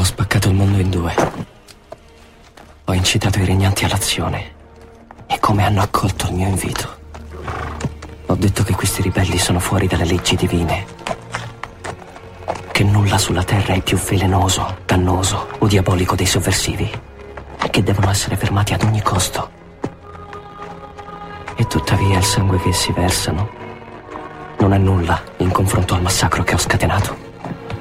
Ho spaccato il mondo in due. Ho incitato i regnanti all'azione. E come hanno accolto il mio invito? Ho detto che questi ribelli sono fuori dalle leggi divine. Che nulla sulla terra è più velenoso, dannoso o diabolico dei sovversivi. E che devono essere fermati ad ogni costo. E tuttavia il sangue che essi versano non è nulla in confronto al massacro che ho scatenato.